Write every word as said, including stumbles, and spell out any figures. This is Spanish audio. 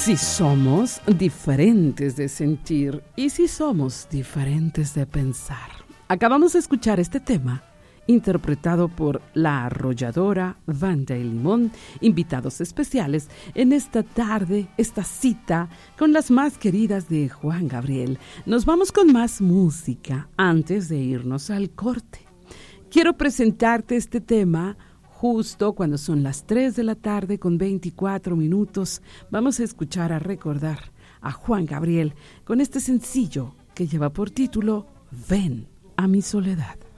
Si somos diferentes de sentir y si somos diferentes de pensar. Acabamos de escuchar este tema interpretado por La Arrolladora, Banda El Limón, invitados especiales en esta tarde, esta cita con las más queridas de Juan Gabriel. Nos vamos con más música antes de irnos al corte. Quiero presentarte este tema justo cuando son las tres de la tarde con veinticuatro minutos. Vamos a escuchar a recordar a Juan Gabriel con este sencillo que lleva por título Ven a mi soledad.